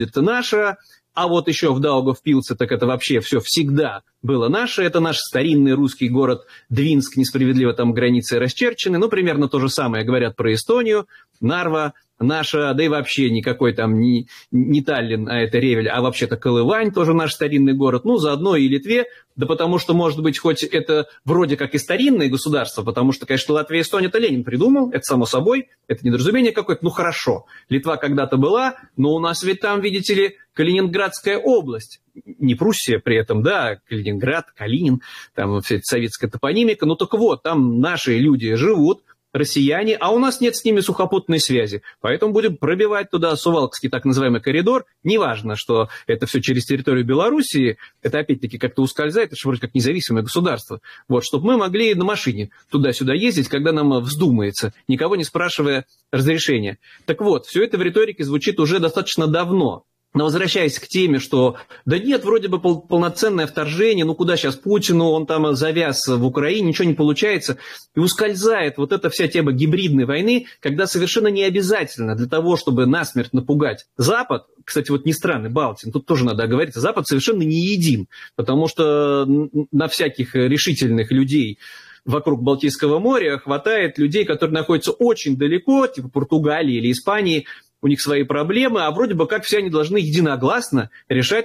это наше, а вот еще в Даугавпилсе, так это вообще все всегда было наше. Это наш старинный русский город Двинск, несправедливо там границы расчерчены. Ну, примерно то же самое говорят про Эстонию, Нарва наша, да и вообще никакой там не Таллин, а это Ревель, а вообще-то Колывань, тоже наш старинный город. Ну, заодно и Литве, да потому что, может быть, хоть это вроде как и старинное государство, потому что, конечно, Латвия и Эстония это Ленин придумал, это само собой, это недоразумение какое-то, ну, хорошо. Литва когда-то была, но у нас ведь там, видите ли, Калининградская область, не Пруссия при этом, да, Калининград, Калинин, там вся эта советская топонимика, ну, так вот, там наши люди живут, россияне, а у нас нет с ними сухопутной связи. Поэтому будем пробивать туда Сувалкский так называемый коридор. Неважно, что это все через территорию Белоруссии, это опять-таки как-то ускользает, это же вроде как независимое государство. Вот, чтобы мы могли на машине туда-сюда ездить, когда нам вздумается, никого не спрашивая разрешения. Так вот, все это в риторике звучит уже достаточно давно. Но возвращаясь к теме, что да нет, вроде бы полноценное вторжение, ну куда сейчас Путину, он там завяз в Украине, ничего не получается. И ускользает вот эта вся тема гибридной войны, когда совершенно не обязательно для того, чтобы насмерть напугать Запад, кстати, вот не страны Балтии, тут тоже надо оговориться, Запад совершенно не един, потому что на всяких решительных людей вокруг Балтийского моря хватает людей, которые находятся очень далеко, типа Португалии или Испании, у них свои проблемы, а вроде бы как все они должны единогласно решать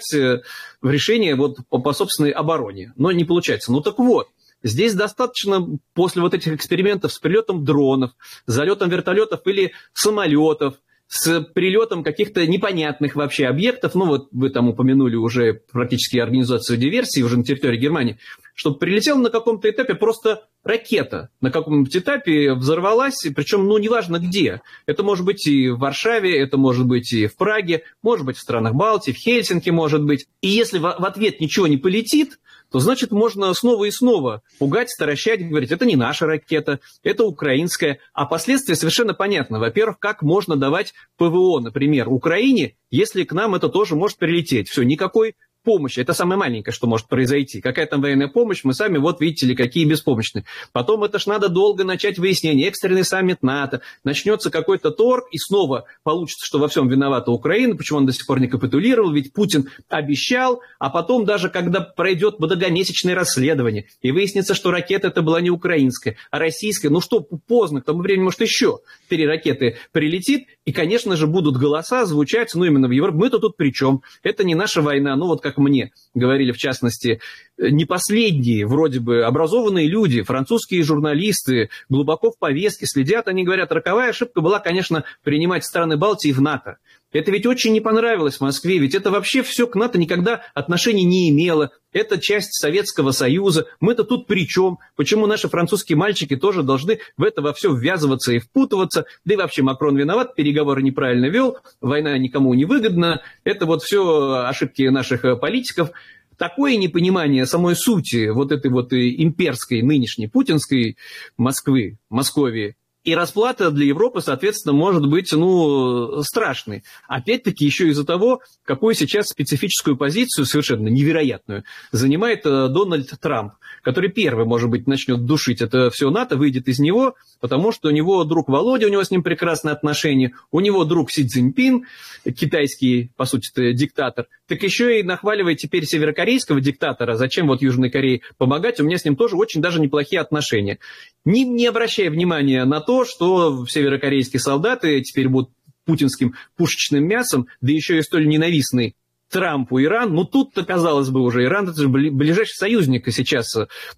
в решении вот по собственной обороне. Но не получается. Ну так вот, здесь достаточно после вот этих экспериментов с прилетом дронов, залетом вертолетов или самолетов, с прилетом каких-то непонятных вообще объектов, ну вот вы там упомянули уже практически организацию диверсии уже на территории Германии, чтобы прилетела на каком-то этапе просто ракета, на каком-нибудь этапе взорвалась, причем, ну, неважно где. Это может быть и в Варшаве, это может быть и в Праге, может быть в странах Балтии, в Хельсинки может быть. И если в ответ ничего не полетит, то, значит, можно снова и снова пугать, старощать, говорить, это не наша ракета, это украинская. А последствия совершенно понятны. Во-первых, как можно давать ПВО, например, Украине, если к нам это тоже может прилететь. Все, никакой помощи. Это самое маленькое, что может произойти. Какая там военная помощь, мы сами, вот видите ли, какие беспомощные. Потом это ж надо долго начать выяснение. Экстренный саммит НАТО, начнется какой-то торг, и снова получится, что во всем виновата Украина, почему он до сих пор не капитулировал, ведь Путин обещал, а потом даже когда пройдет многомесячное расследование, и выяснится, что ракета это была не украинская, а российская, ну что, поздно, к тому времени, может, еще 4 ракеты прилетит, и, конечно же, будут голоса звучать, ну, именно в Европе. Мы-то тут при чем? Это не наша война, ну, вот как мне говорили, в частности, не последние, вроде бы, образованные люди, французские журналисты, глубоко в повестке следят, они говорят, роковая ошибка была, конечно, принимать страны Балтии в НАТО. Это ведь очень не понравилось Москве, ведь это вообще все к НАТО никогда отношений не имело. Это часть Советского Союза. Мы-то тут при чем? Почему наши французские мальчики тоже должны в это во все ввязываться и впутываться? Да и вообще Макрон виноват, переговоры неправильно вел, война никому не выгодна. Это вот все ошибки наших политиков. Такое непонимание самой сути вот этой вот имперской, нынешней, путинской Москвы, Московии. И расплата для Европы, соответственно, может быть, ну, страшной. Опять-таки, еще из-за того, какую сейчас специфическую позицию, совершенно невероятную, занимает Дональд Трамп, который первый, может быть, начнет душить это все НАТО, выйдет из него, потому что у него друг Володя, у него с ним прекрасные отношения, у него друг Си Цзиньпин, китайский, по сути, диктатор, так еще и нахваливает теперь северокорейского диктатора, зачем вот Южной Корее помогать, у меня с ним тоже очень даже неплохие отношения. Не обращая внимания на то, что северокорейские солдаты теперь будут путинским пушечным мясом, да еще и столь ненавистный Трампу Иран, ну тут-то, казалось бы, уже Иран, это же ближайший союзник сейчас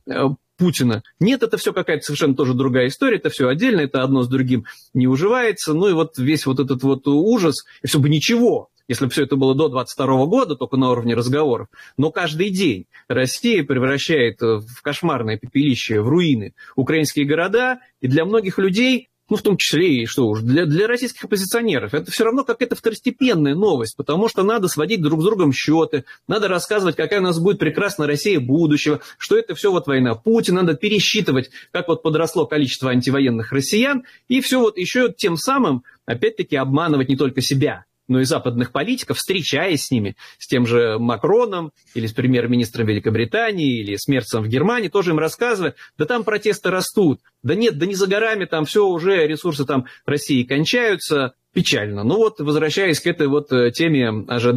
Путина. Нет, это все какая-то совершенно тоже другая история, это все отдельно, это одно с другим не уживается, ну и вот весь вот этот вот ужас, и все бы ничего, если бы все это было до 22 года, только на уровне разговоров, но каждый день Россия превращает в кошмарное пепелище, в руины украинские города, и для многих людей, ну, в том числе и, что уж, для российских оппозиционеров, это все равно какая-то второстепенная новость, потому что надо сводить друг с другом счеты, надо рассказывать, какая у нас будет прекрасная Россия будущего, что это все вот война Путина, надо пересчитывать, как вот подросло количество антивоенных россиян, и все вот еще тем самым, опять-таки, обманывать не только себя, но и западных политиков, встречаясь с ними, с тем же Макроном или с премьер-министром Великобритании или с Мерцем в Германии, тоже им рассказывая, да там протесты растут, да нет, да не за горами, там все уже, ресурсы там России кончаются, печально. Ну вот, возвращаясь к этой вот теме ожидания,